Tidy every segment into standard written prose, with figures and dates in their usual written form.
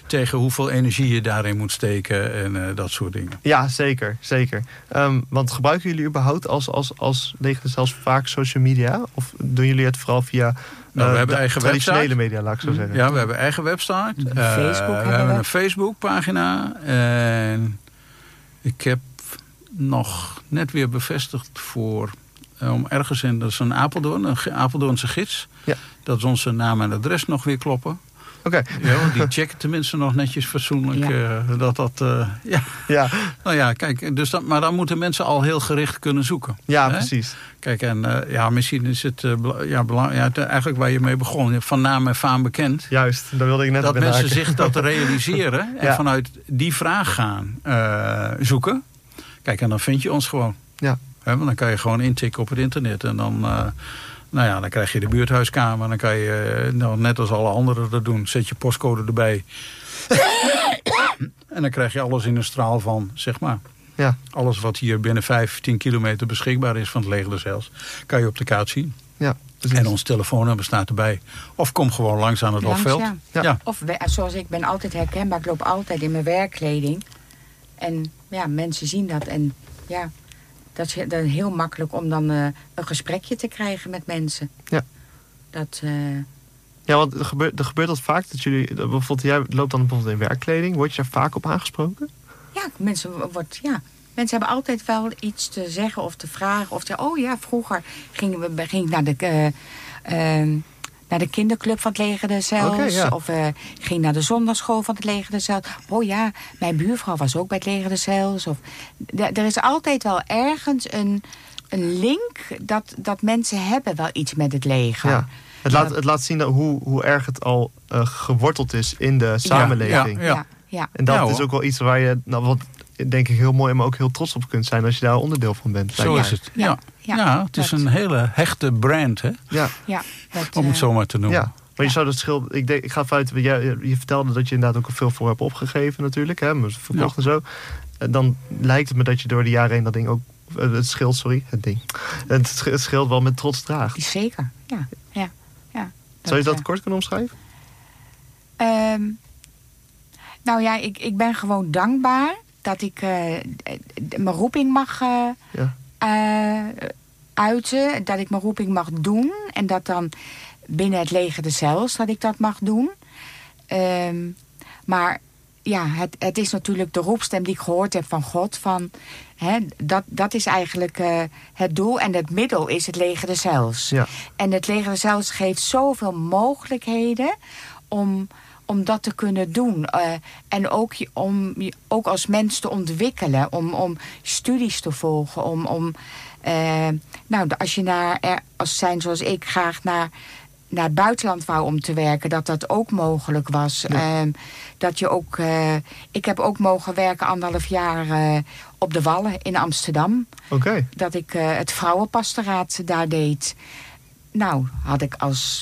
tegen hoeveel energie je daarin moet steken en dat soort dingen. Ja, zeker. Want gebruiken jullie überhaupt als Leger de Cels vaak social media? Of doen jullie het vooral via we hebben eigen traditionele website. Media, laat ik zo zeggen? Ja, we hebben eigen website. We hebben een Facebookpagina. En ik heb nog net weer bevestigd om ergens in, dat is een Apeldoornse gids. Ja. Dat is onze naam en adres nog weer kloppen. Oké. Ja, die checken tenminste nog netjes fatsoenlijk. Ja. Ja. Nou ja, kijk, maar dan moeten mensen al heel gericht kunnen zoeken. Ja, hè? precies. Kijk, en misschien is het eigenlijk waar je mee begon. Van naam en faam bekend. Juist, daar wilde ik net dat op mensen inhaken. zich dat realiseren en vanuit die vraag gaan zoeken. Kijk, en dan vind je ons gewoon. Ja. Want dan kan je gewoon intikken op het internet. En dan, dan krijg je de buurthuiskamer. Dan kan je, net als alle anderen dat doen, zet je postcode erbij. En dan krijg je alles in een straal van, zeg maar. Ja. Alles wat hier binnen 15 kilometer beschikbaar is van het Leger des Heils, kan je op de kaart zien. Ja, precies. En ons telefoonnummer staat erbij. Of kom gewoon langs aan het Hofveld. Ja. Of zoals ik ben altijd herkenbaar. Ik loop altijd in mijn werkkleding. En ja, mensen zien dat. En ja, dat is dan heel makkelijk om dan een gesprekje te krijgen met mensen. Ja. Ja, want er gebeurt dat vaak dat jullie, bijvoorbeeld jij loopt dan bijvoorbeeld in werkkleding. Word je daar vaak op aangesproken? Ja, mensen hebben altijd wel iets te zeggen of te vragen. Of vroeger ging ik naar de kinderclub van het Leger des Heils. Okay, ja. Of ging naar de zondagschool van het Leger des Heils. Oh ja, mijn buurvrouw was ook bij het Leger des Heils. Er is altijd wel ergens een link dat mensen hebben wel iets met het leger. Ja. Het laat zien hoe erg het al geworteld is in de samenleving. Ja. En dat is ook wel iets waar je, wat denk ik heel mooi, maar ook heel trots op kunt zijn als je daar onderdeel van bent. Zo is het. Ja, het is een hele hechte brand, hè? Ja. Om het zo maar te noemen. Ja. Maar je zou dat schil. Ik ga vanuit. Je vertelde dat je inderdaad ook veel voor hebt opgegeven, natuurlijk. Hè, maar verkocht en zo. Dan lijkt het me dat je door de jaren heen dat ding ook. Het schild wel met trots draagt. Zeker, ja. Zou je dat kort kunnen omschrijven? Nou ja, ik ben gewoon dankbaar dat ik mijn roeping mag uiten. Dat ik mijn roeping mag doen. En dat dan binnen het Leger des Heils dat ik dat mag doen. Maar ja, het is natuurlijk de roepstem die ik gehoord heb van God. Dat is eigenlijk het doel. En het middel is het Leger des Heils. Ja. En het Leger des Heils geeft zoveel mogelijkheden om dat te kunnen doen. En ook als mens te ontwikkelen. Om studies te volgen. Als je als zijn zoals ik graag naar het buitenland wou om te werken, dat ook mogelijk was. Ja. Dat je ook. Ik heb ook mogen werken 1,5 jaar op de Wallen in Amsterdam. Okay. Dat ik het vrouwenpastoraat daar deed. Nou, had ik als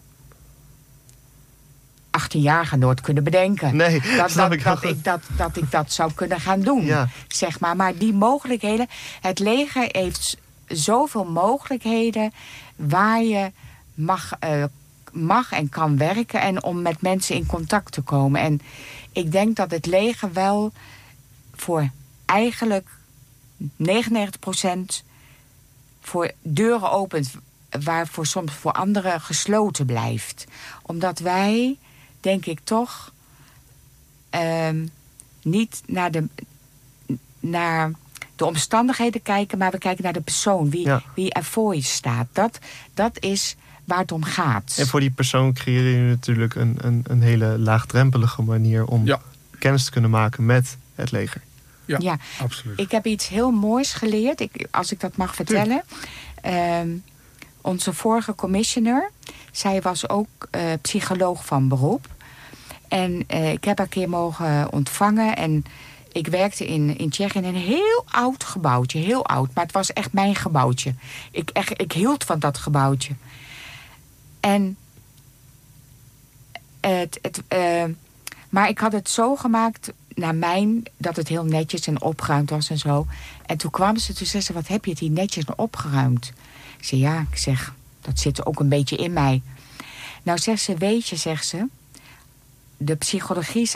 18-jarige nooit kunnen bedenken. Nee, dat ik dat zou kunnen gaan doen. Ja. Zeg maar. Maar die mogelijkheden. Het leger heeft zoveel mogelijkheden waar je mag en kan werken en om met mensen in contact te komen. En ik denk dat het leger wel voor eigenlijk 99% voor deuren opent waarvoor soms voor anderen gesloten blijft. Omdat wij, denk ik toch, niet naar de omstandigheden kijken, maar we kijken naar de persoon, wie er voor je staat. Dat is waar het om gaat. En voor die persoon creëer je natuurlijk een hele laagdrempelige manier om kennis te kunnen maken met het leger. Ja, absoluut. Ik heb iets heel moois geleerd, als ik dat mag vertellen. Onze vorige commissioner, zij was ook psycholoog van beroep. En ik heb haar een keer mogen ontvangen. En ik werkte in Tsjechië in een heel oud gebouwtje. Heel oud, maar het was echt mijn gebouwtje. Ik hield van dat gebouwtje. En maar ik had het zo gemaakt naar dat het heel netjes en opgeruimd was en zo. En toen kwam ze, toen zei ze, wat heb je het hier netjes en opgeruimd? Ik zei, dat zit ook een beetje in mij. Nou, zegt ze, weet je, zegt ze, de psychologie